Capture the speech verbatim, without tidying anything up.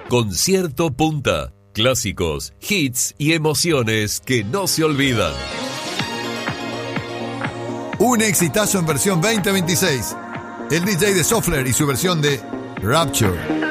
Concierto Punta. Clásicos, hits y emociones que no se olvidan. Un exitazo en versión veinte veintiséis. El D J de Soffler y su versión de Rapture.